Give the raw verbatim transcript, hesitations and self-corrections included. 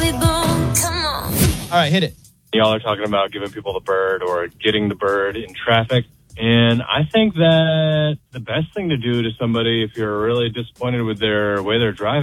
Bobby Boone, come on. All right, hit it. Y'all are talking about giving people the bird or getting the bird in traffic. And I think that the best thing to do to somebody if you're really disappointed with their way they're driving